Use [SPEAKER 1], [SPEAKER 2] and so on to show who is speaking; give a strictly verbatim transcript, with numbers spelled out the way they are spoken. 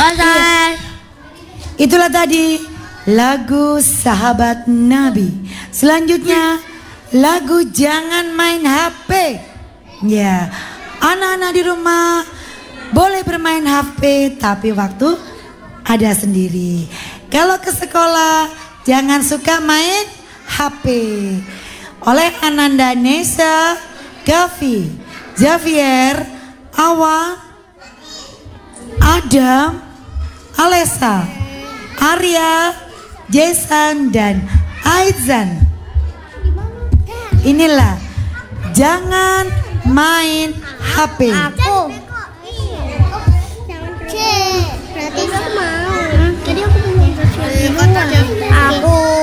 [SPEAKER 1] Iya. Itulah tadi lagu Sahabat Nabi. Selanjutnya lagu Jangan Main H P. Ya, anak-anak di rumah boleh bermain H P tapi waktu ada sendiri. Kalau ke sekolah jangan suka main H P. Oleh Ananda Nesa, Gavi, Javier, Awa, Adam, Alessa, Arya, Jason dan Aizan. Inilah jangan main H P.
[SPEAKER 2] Aku. C. Berarti aku mau. Tadi aku belum. Aku.